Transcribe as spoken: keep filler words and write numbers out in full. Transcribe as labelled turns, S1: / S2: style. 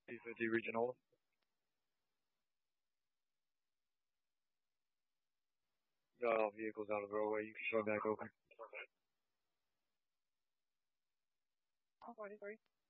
S1: P fifty regional. Got all vehicles out of the roadway. You can show back open.